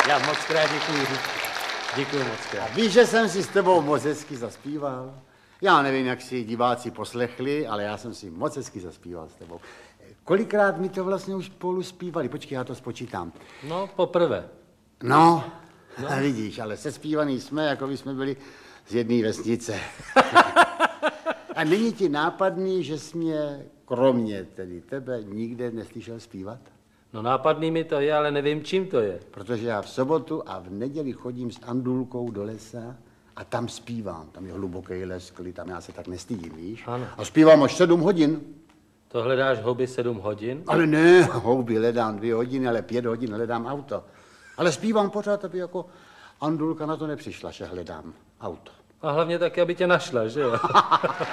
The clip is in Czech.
Já moc krát děkuji. Děkuji moc krát. A víš, že jsem si s tebou moc hezky zaspíval? Já nevím, jak si diváci poslechli, ale já jsem si moc hezky zaspíval s tebou. Kolikrát mi to vlastně už spolu zpívali? Počkej, já to spočítám. No, poprvé. No. Vidíš, ale sespívaný jsme, jako by jsme byli z jedné vesnice. A není ti nápadný, že jsi mě, kromě tedy tebe, nikde neslyšel zpívat? No nápadný mi to je, ale nevím, čím to je. Protože já v sobotu a v neděli chodím s Andulkou do lesa a tam zpívám. Tam je hluboký les, tam já se tak nestydím, víš? Ano. A zpívám až 7 hodin. To hledáš houby 7 hodin? Ale ne, houby hledám 2 hodiny, ale 5 hodin hledám auto. Ale zpívám pořád, aby jako Andulka na to nepřišla, že hledám auto. A hlavně taky, aby tě našla, že jo?